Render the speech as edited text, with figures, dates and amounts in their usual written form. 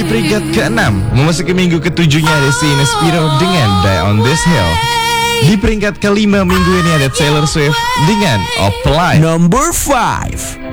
peringkat ke-6, memasuki minggu ke-7-nya ada Sina Spiro dengan Die on This Hill. Di peringkat ke-5 minggu ini ada Taylor Swift dengan Apply. Number 5.